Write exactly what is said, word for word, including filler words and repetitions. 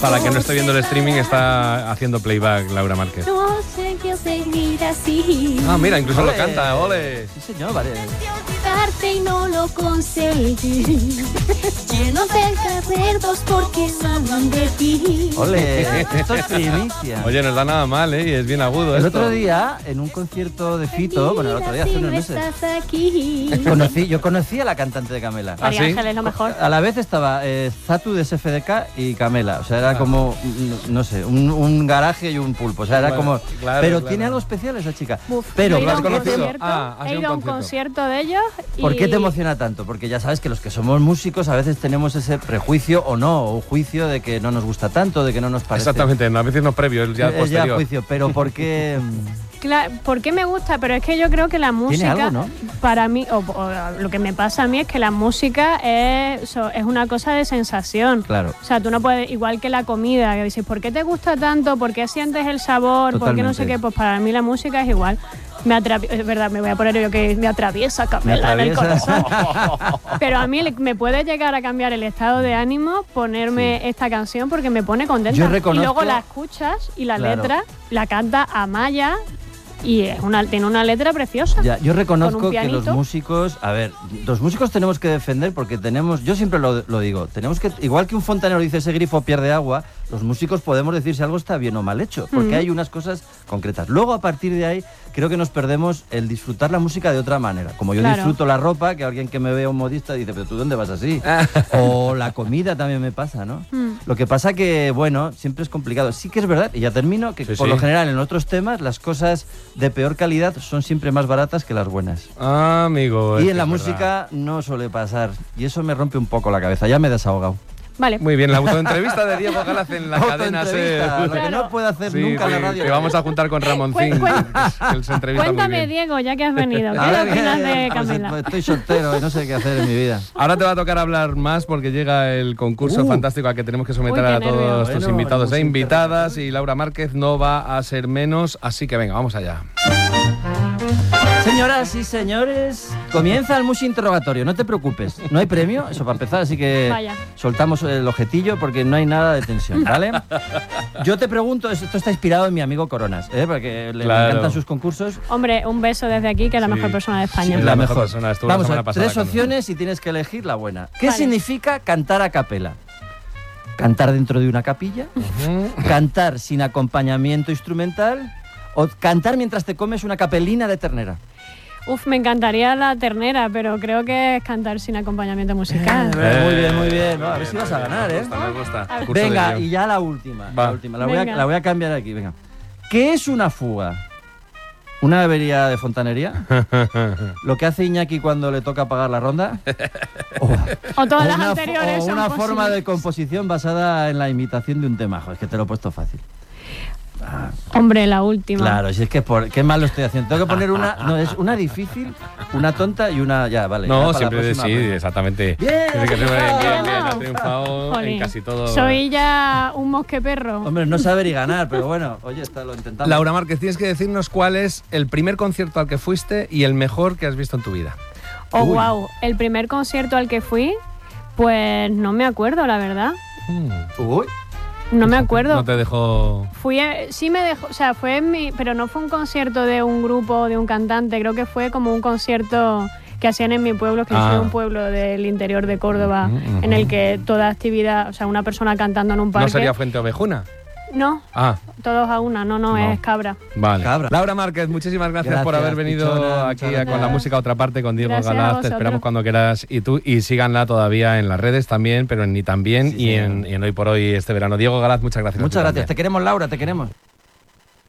Para que no esté viendo el streaming, está haciendo playback Laura Márquez. No sé qué seguir así. Ah, mira, incluso ¡Ole! lo canta, ole. Sí, señor, vale. Olvidarte y no lo conseguí. Lleno de recuerdos porque hablan de ti. Ole, esto es primicia. Oye, no está nada mal, ¿eh? Y es bien agudo El esto. otro día, en un concierto de Fito, bueno, el otro día, hace unos meses, Estás aquí. conocí, yo conocí a la cantante de Camela. ¿Ah, María sí? Ángel es lo mejor. A la vez estaba eh, Zatu de S F D K y Camela. O sea, era como, mm, no sé, un, un garaje y un pulpo. O sea, era Bueno, como... claro, pero claro. tiene algo especial esa chica. Uf, pero, he ido a ¿lo un has conocido? concierto, Ah, has he ido ido a a un un concierto. concierto de ellos y... ¿por qué te emociona tanto? Porque ya sabes que los que somos músicos a veces tenemos ese prejuicio o no, o juicio de que no nos gusta tanto, de que no nos parece. Exactamente, no, a veces no es previo, es ya Es ya posterior. juicio, pero ¿por qué? Claro, ¿por qué me gusta? Pero es que yo creo que la música, algo, ¿no? para mí, o, o lo que me pasa a mí es que la música es, so- es una cosa de sensación. Claro. O sea, tú no puedes, igual que la comida, que dices, ¿por qué te gusta tanto? ¿Por qué sientes el sabor? ¿Por qué no sé Totalmente. qué? Pues para mí la música es igual. Me atravi- es verdad, me voy a poner yo que me atraviesa Camela en el atraviesa. corazón. Pero a mí le- me puede llegar a cambiar el estado de ánimo ponerme esta canción porque me pone contenta. Yo Y reconozco- luego la escuchas y la Claro. letra la canta Amaya y es una, tiene una letra preciosa. Ya, yo Con reconozco un que los pianito. músicos, a ver, los músicos tenemos que defender porque tenemos, yo siempre lo, lo digo, tenemos que, igual que un fontanero dice ese grifo pierde agua, los músicos podemos decir si algo está bien o mal hecho, porque Ujú. hay unas cosas concretas. Luego, a partir de ahí, creo que nos perdemos el disfrutar la música de otra manera. Como yo Claro. disfruto la ropa, que alguien que me vea un modista dice, pero ¿tú dónde vas así? O la comida también me pasa, ¿no? Mm. Lo que pasa que, bueno, siempre es complicado. Sí que es verdad, y ya termino, que Sí, por sí. lo general en otros temas las cosas de peor calidad son siempre más baratas que las buenas. Ah, amigo. es Y que en la es música verdad. no suele pasar. Y eso me rompe un poco la cabeza. Ya me he desahogado. Vale. Muy bien, la autoentrevista de Diego Galaz en la cadena Autoentrevista, SER. lo que no Claro. puede hacer Sí, nunca en la sí, radio. te vamos a juntar con Ramoncín, Cu- cuen- que él se entrevista muy Cuéntame, bien. Diego, ya que has venido. ¿Qué A ver, opinas eh, de pues, Camela? pues, estoy soltero y no sé qué hacer en mi vida. Ahora te va a tocar hablar más porque llega el concurso Uh. fantástico al que tenemos que someter Uy, qué a todos nervios. tus Bueno, invitados e hermoso invitadas y Laura Márquez no va a ser menos, así que venga, vamos allá. Señoras y señores, comienza el Musi Interrogatorio. No te preocupes, no hay premio, eso para empezar, así que Vaya. soltamos el ojetillo porque no hay nada de tensión, ¿vale? Yo te pregunto, esto está inspirado en mi amigo Coronas, ¿eh? Porque le Claro. encantan sus concursos. Hombre, un beso desde aquí, que es la Sí. mejor persona de España. Sí, la mejor persona, estuvo la Vamos a semana ver, pasada tres con nosotros. opciones y tienes que elegir la buena. ¿Qué Vale. significa cantar a capela? ¿Cantar dentro de una capilla? Ujú. ¿Cantar sin acompañamiento instrumental? ¿O cantar mientras te comes una capelina de ternera? Uf, me encantaría la ternera, pero creo que es cantar sin acompañamiento musical. Eh, muy bien, muy bien. No, a ver si vas a ganar, ¿eh? Me gusta, me gusta. A ver. Curso de Venga, guión. y ya la última. Va. La última. La voy, a, Venga. la voy a cambiar aquí, venga. ¿Qué es una fuga? ¿Una avería de fontanería? ¿Lo que hace Iñaki cuando le toca pagar la ronda? ¿O, O todas o las una, fo- anteriores o son una forma posibles. de composición basada en la imitación de un tema? Jo, es que te lo he puesto fácil. Hombre, la última. Claro, si es que por, qué mal lo estoy haciendo. Tengo que poner una, no, es una difícil, una tonta y una, ya, vale. ya No, para la siempre próxima sí, aprendo. exactamente. Bien, Tiene que has ser bien, bien, triunfado. bien, ha triunfado en Jolín. casi todo. Soy ya un mosqueperro. Hombre, no saber y ganar, pero bueno, oye, está, lo intentamos. Laura Márquez, tienes que decirnos cuál es el primer concierto al que fuiste y el mejor que has visto en tu vida. Oh, Uy. wow. El primer concierto al que fui, pues no me acuerdo, la verdad. Uy, No me acuerdo. No te dejo... Fui, eh, sí me dejó, o sea, fue en mi, pero no fue un concierto de un grupo, de un cantante, creo que fue como un concierto que hacían en mi pueblo, que Ah. yo soy un pueblo del interior de Córdoba, Ujú, ujú. en el que toda actividad, o sea, una persona cantando en un parque. ¿No sería Fuente Ovejuna? No, Ah, todos a una, no, no, No. es cabra. vale. Cabra. Laura Márquez, muchísimas gracias, Gracias, por haber venido pichona, aquí muchas a- con la gracias. música a otra parte con Diego Gracias a Galaz. Te vosotros. esperamos cuando quieras y tú y síganla todavía en las redes también, pero en Ni También Sí, y, en, señor. y en Hoy por Hoy este verano. Diego Galaz, muchas gracias. muchas a ti gracias. Te queremos, Laura, te queremos.